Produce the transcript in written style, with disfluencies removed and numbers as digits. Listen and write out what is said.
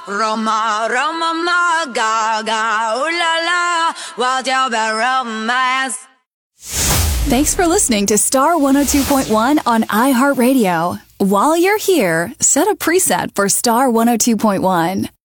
Roma, Roma, ma, gaga, ooh la la, what's your bad romance? Thanks for listening to Star 102.1 on iHeartRadio. While you're here, set a preset for Star 102.1.